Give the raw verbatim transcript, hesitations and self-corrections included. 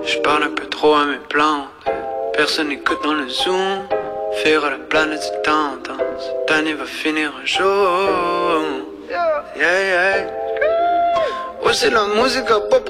Je parle un peu trop à mes plantes. Personne n'écoute dans le zoom. Faire à la planète du temps. Cette année va finir un jour. Yeah, yeah. Ouais, c'est la musique à pop.